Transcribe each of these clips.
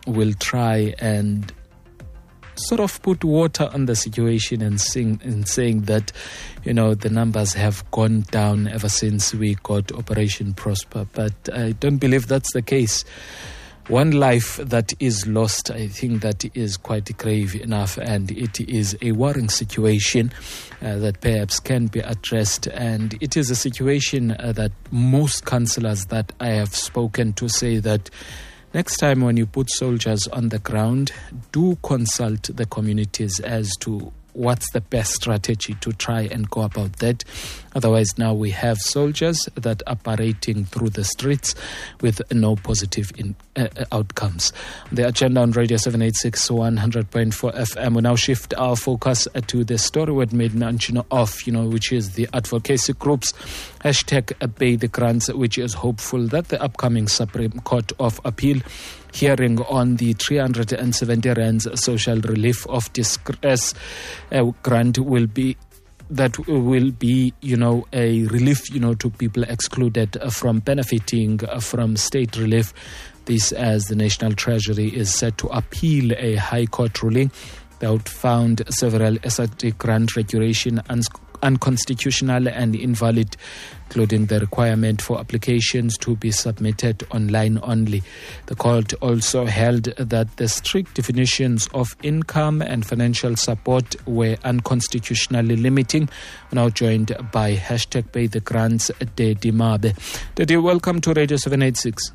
will try and sort of put water on the situation and saying that, the numbers have gone down ever since we got Operation Prosper. But I don't believe that's the case. One life that is lost, I think that is quite grave enough, and it is a worrying situation that perhaps can be addressed. And it is a situation that most councillors that I have spoken to say that next time when you put soldiers on the ground, do consult the communities as to what's the best strategy to try and go about that. Otherwise, now we have soldiers that are parading through the streets with no positive outcomes. The agenda on Radio 786 100.4 FM. We now shift our focus to the story we made mention of, which is the advocacy groups. #BayTheGrants, which is hopeful that the upcoming Supreme Court of Appeal hearing on the 370 rands social relief of distress grant will be a relief, to people excluded from benefiting from state relief. This as the National Treasury is set to appeal a High Court ruling that found several SRD grant regulation unconstitutional and invalid, including the requirement for applications to be submitted online only. The court also held that the strict definitions of income and financial support were unconstitutionally limiting. We're now joined by #BayTheGrants, Dedi Mabe. Dedi, welcome to Radio 786.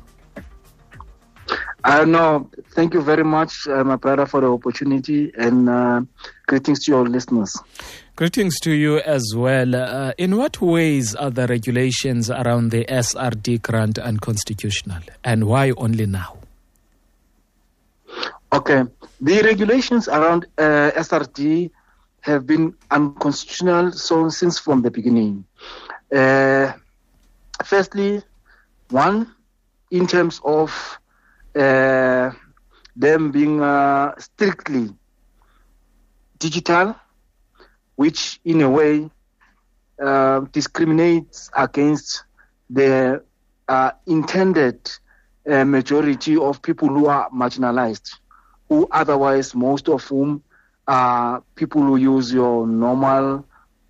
No, thank you very much, my brother, for the opportunity, and greetings to your listeners. Greetings to you as well. In what ways are the regulations around the SRD grant unconstitutional, and why only now? Okay, the regulations around SRD have been unconstitutional since from the beginning. Firstly, one, in terms of them being strictly digital, which in a way discriminates against the intended majority of people who are marginalized, who otherwise, most of whom are people who use your normal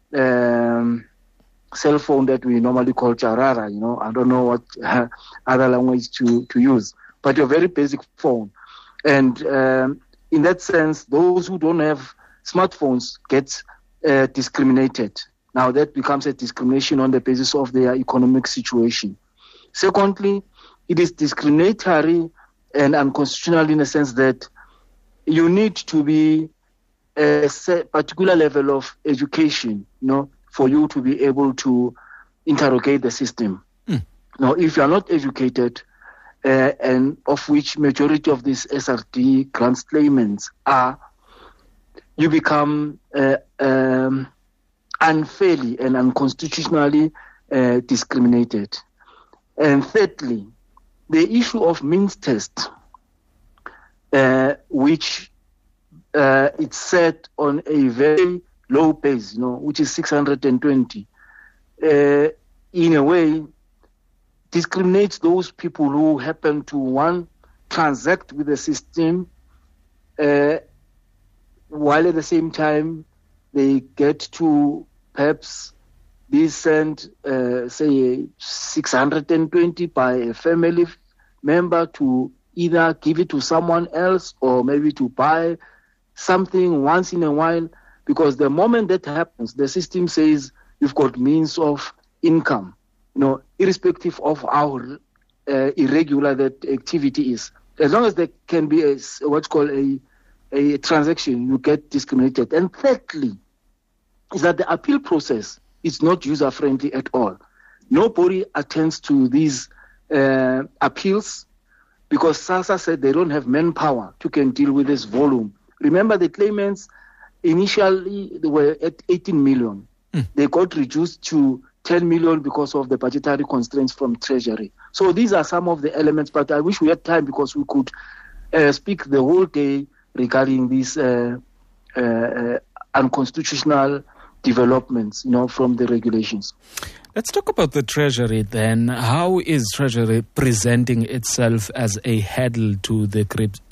cell phone that we normally call charara, I don't know what other language to use, but your very basic phone. And in that sense, those who don't have smartphones get discriminated. Now that becomes a discrimination on the basis of their economic situation. Secondly, it is discriminatory and unconstitutional in the sense that you need to be a particular level of education, for you to be able to interrogate the system. Now, if you are not educated, and of which majority of these SRD grants claimants are, you become unfairly and unconstitutionally discriminated. And thirdly, the issue of means test, which it's set on a very low base, which is 620, in a way discriminates those people who happen to, one, transact with the system, while at the same time they get to perhaps be sent, say, 620 by a family member to either give it to someone else or maybe to buy something once in a while, because the moment that happens, the system says you've got means of income, irrespective of how irregular that activity is. As long as there can be what's called a transaction, you get discriminated. And thirdly, is that the appeal process is not user-friendly at all. Nobody attends to these appeals because SASSA said they don't have manpower to can deal with this volume. Remember, the claimants initially they were at 18 million. They got reduced to 10 million because of the budgetary constraints from Treasury. So these are some of the elements, but I wish we had time because we could speak the whole day regarding these unconstitutional developments, from the regulations. Let's talk about the Treasury then. How is Treasury presenting itself as a hurdle to the